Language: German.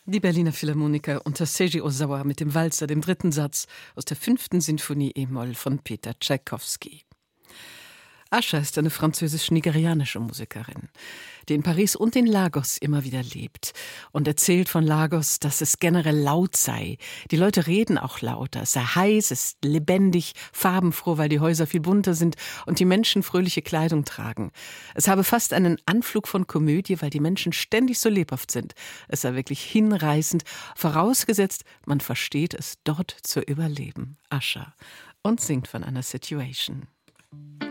Die Berliner Philharmoniker unter Seiji Ozawa mit dem Walzer, dem 3. Satz aus der 5. Sinfonie e-Moll von Peter Tschaikowski. Ascha ist eine französisch-nigerianische Musikerin, die in Paris und in Lagos immer wieder lebt und erzählt von Lagos, dass es generell laut sei. Die Leute reden auch lauter, es sei heiß, es ist lebendig, farbenfroh, weil die Häuser viel bunter sind und die Menschen fröhliche Kleidung tragen. Es habe fast einen Anflug von Komödie, weil die Menschen ständig so lebhaft sind. Es sei wirklich hinreißend, vorausgesetzt, man versteht es, dort zu überleben. Ascha und singt von einer Situation.